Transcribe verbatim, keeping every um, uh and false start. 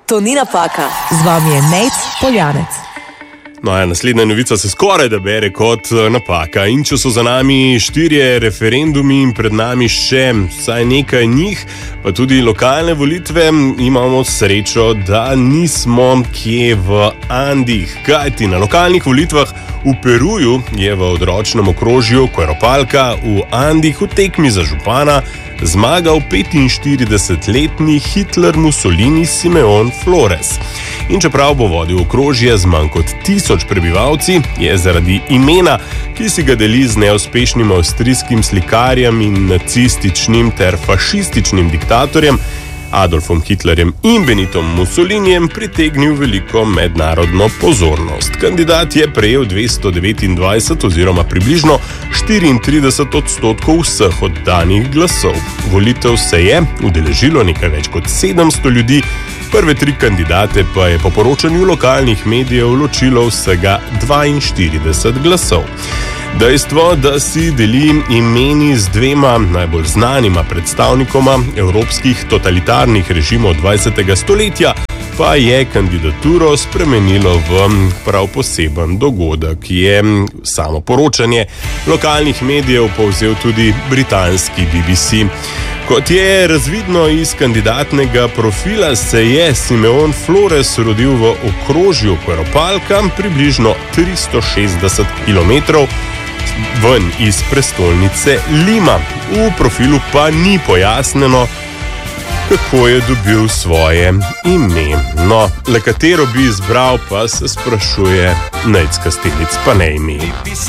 To ni napaka. Z vami je Nejc Poljanec. No, ja, naslednja novica se skoraj da bere kot napaka. In če so za nami štirje referendumi in pred nami še vsaj nekaj njih, pa tudi lokalne volitve, imamo srečo, da nismo kje v Andih. Kajti na lokalnih volitvah v Peruju je v odročnem okrožju Cueropalca v Andih v tekmi za župana zmagal petinštiridesetletni Hitler Mussolini Simeon Flores. In čeprav bo vodil okrožje z manj kot tisoč prebivalci, je zaradi imena, ki si ga deli z neuspešnim avstrijskim slikarjem in nacističnim ter fašističnim diktatorjem Adolfom Hitlerjem in Benitom Mussolinijem, pritegnil veliko mednarodno pozornost. Kandidat je prejel dvesto devetindvajset oziroma približno štiriintrideset odstotkov vseh oddanih glasov. Volitev se je udeležilo nekaj več kot sedemsto ljudi, prve tri kandidate pa je po poročanju lokalnih medijev ločilo vsega dvainštirideset glasov. Dejstvo, da si deli imeni z dvema najbolj znanima predstavnikoma evropskih totalitarnih režimov dvajsetega stoletja, pa je kandidaturo spremenilo v prav poseben dogodek. Je samo poročanje lokalnih medijev povzel tudi britanski B B C. Kot je razvidno iz kandidatnega profila, se je Simeon Flores rodil v okrožju Cueropalca, približno tristo šestdeset kilometrov ven iz prestolnice Lima. V profilu pa ni pojasneno, kako je dobil svoje ime. No, le katero bi izbral, pa se sprašuje Nejc Kastelic, pa ne ime.